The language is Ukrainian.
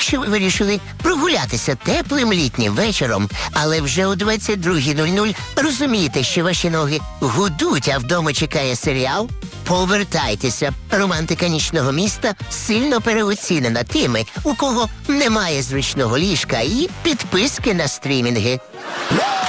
якщо ви вирішили прогулятися теплим літнім вечором, але вже о 22:00 розумієте, що ваші ноги гудуть, а вдома чекає серіал, повертайтеся. Романтика нічного міста сильно переоцінена тими, у кого немає зручного ліжка і підписки на стрімінги.